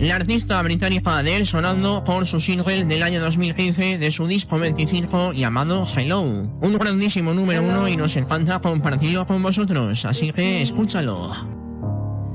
La artista británica Adele sonando por su single del año 2015 de su disco 25 llamado Hello. Un grandísimo número 1 y nos encanta compartirlo con vosotros, así que escúchalo.